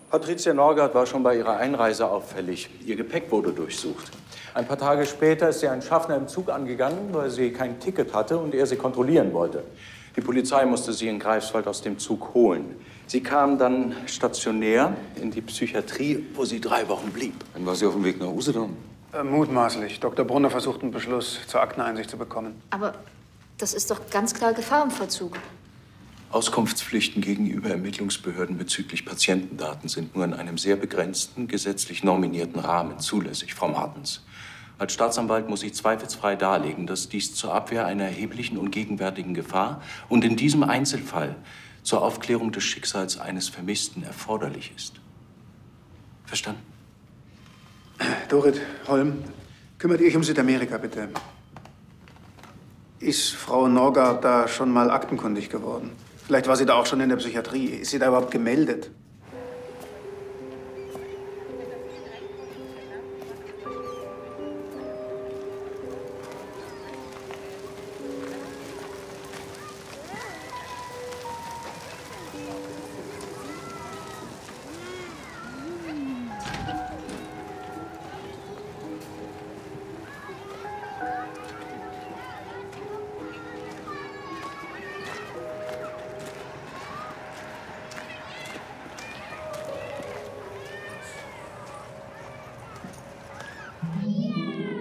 Patricia Norgard war schon bei ihrer Einreise auffällig. Ihr Gepäck wurde durchsucht. Ein paar Tage später ist sie einen Schaffner im Zug angegangen, weil sie kein Ticket hatte und er sie kontrollieren wollte. Die Polizei musste sie in Greifswald aus dem Zug holen. Sie kam dann stationär in die Psychiatrie, wo sie 3 Wochen blieb. Dann war sie auf dem Weg nach Usedom. Mutmaßlich. Dr. Brunner versucht einen Beschluss zur Akteneinsicht zu bekommen. Aber das ist doch ganz klar Gefahr im Vollzug. Auskunftspflichten gegenüber Ermittlungsbehörden bezüglich Patientendaten sind nur in einem sehr begrenzten, gesetzlich nominierten Rahmen zulässig, Frau Martens. Als Staatsanwalt muss ich zweifelsfrei darlegen, dass dies zur Abwehr einer erheblichen und gegenwärtigen Gefahr und in diesem Einzelfall zur Aufklärung des Schicksals eines Vermissten erforderlich ist. Verstanden? Dorit, Holm, kümmert ihr euch um Südamerika, bitte. Ist Frau Norgard da schon mal aktenkundig geworden? Vielleicht war sie da auch schon in der Psychiatrie. Ist sie da überhaupt gemeldet?